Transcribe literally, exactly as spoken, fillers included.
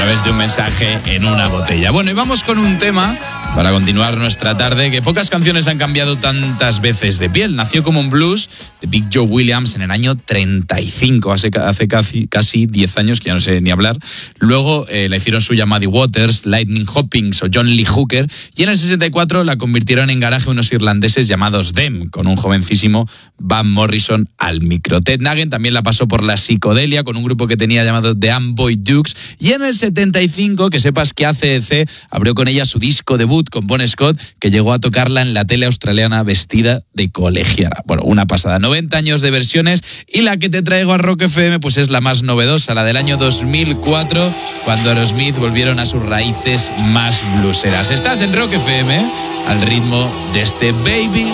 través de un mensaje en una botella. Bueno, y vamos con un tema para continuar nuestra tarde, que pocas canciones han cambiado tantas veces de piel. Nació como un blues de Big Joe Williams en el año treinta y cinco, hace, hace casi, casi diez años, que ya no sé ni hablar. Luego eh, la hicieron suya Muddy Waters, Lightning Hopkins o John Lee Hooker, y en el sesenta y cuatro la convirtieron en garaje unos irlandeses llamados Them, con un jovencísimo Van Morrison al micro. Ted Nugent también la pasó por la psicodelia con un grupo que tenía llamado The Amboy Dukes, y en el setenta y cinco, que sepas que A C D C abrió con ella su disco debut con Bon Scott, que llegó a tocarla en la tele australiana vestida de colegiala. Bueno, una pasada, noventa años de versiones, y la que te traigo a Rock F M pues es la más novedosa, la del año dos mil cuatro, cuando Aerosmith volvieron a sus raíces más blueseras. Estás en Rock F M al ritmo de este Baby